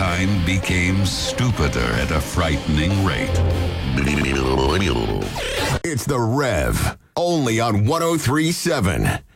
mankind became stupider at a frightening rate. It's The Rev, only on 103.7.